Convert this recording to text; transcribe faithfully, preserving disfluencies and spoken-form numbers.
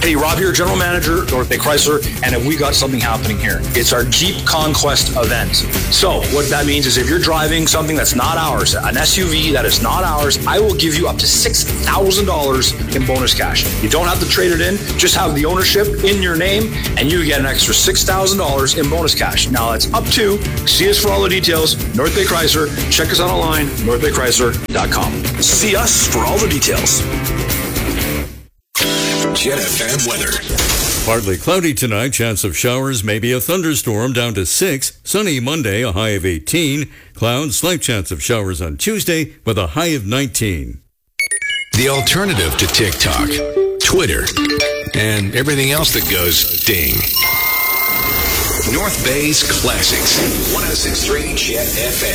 Hey, Rob here, General Manager, North Bay Chrysler, and we got something happening here. It's our Jeep Conquest event. So what that means is if you're driving something that's not ours, an S U V that is not ours, I will give you up to six thousand dollars in bonus cash. You don't have to trade it in, just have the ownership in your name, and you get an extra six thousand dollars in bonus cash. Now, that's up to, see us for all the details, North Bay Chrysler. Check us out online, north bay chrysler dot com. See us for all the details. Jet F M weather. Partly cloudy tonight, chance of showers, maybe a thunderstorm, down to six. Sunny Monday, a high of eighteen. Clouds, slight chance of showers on Tuesday with a high of nineteen. The alternative to TikTok, Twitter, and everything else that goes ding. North Bay's Classics. one oh six point three Jet F M.